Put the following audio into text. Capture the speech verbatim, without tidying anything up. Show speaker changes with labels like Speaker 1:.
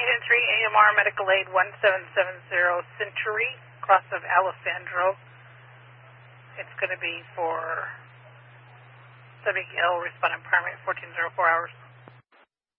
Speaker 1: Agent three, A M R Medical Aid one seven seven zero Century, cross of Alessandro. It's going to be for W L, respondent primary, fourteen oh four hours.